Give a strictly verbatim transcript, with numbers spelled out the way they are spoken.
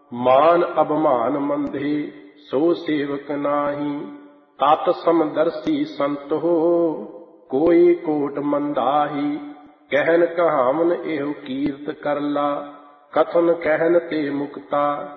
मान अभिमान मंदे सो सेवक नाही। तत् समदर्शी संत हो कोई कोट मंदाही। कहन कहावन एहो कीर्त करला कथन कहन ते मुक्ता।